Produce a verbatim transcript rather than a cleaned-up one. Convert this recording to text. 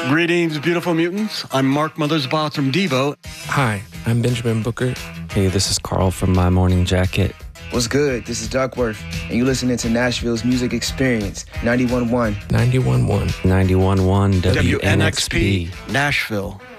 Greetings, beautiful mutants. I'm Mark Mothersbaugh from Devo. Hi, I'm Benjamin Booker. Hey, this is Carl from My Morning Jacket. What's good? This is Duckworth, and you're listening to Nashville's Music Experience, ninety-one point one. ninety-one point one. ninety-one point one W N X P. W N X P, Nashville.